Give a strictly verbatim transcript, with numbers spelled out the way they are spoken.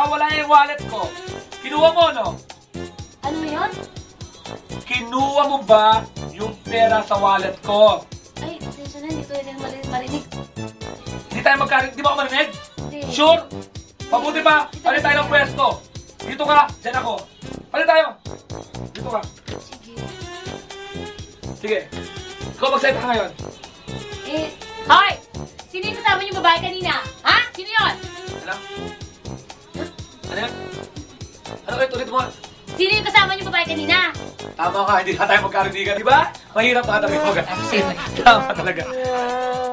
nawala yung wallet ko. Kinuha mo, no? Ano yun? Kinuha mo ba yung pera sa wallet ko? Ay, pasensya na, hindi ko rin marinig. marinig. Hindi tayo magkarinig. Di ba ako marinig? Hindi. Sure? Mabuti pa. Palit tayo ng pwesto. Dito ka. Diyan ako. Palit tayo. Dito ka. Sige. Sige. Ikaw mag-set ka ngayon. Eh, Hoy! Sino yung kasama niyo babae kanina? Ha? Sino yun? Ano? Ano yan? Ano kayo? Tulit mo. Sino yung kasama niyo babae kanina? Tama ka. Hindi ka tayo magkarinigan. Di ba? Mahirap na katabi mo. Tama talaga.